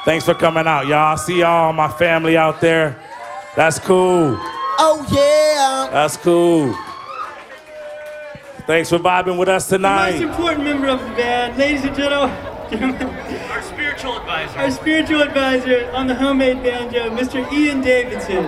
Thanks for coming out, y'all. I see y'all, my family out there. That's cool. Oh, yeah. That's cool. Thanks for vibing with us tonight. The most important member of the band, ladies and gentlemen. Our spiritual advisor. Our spiritual advisor on the homemade banjo, Mr. Ian Davidson.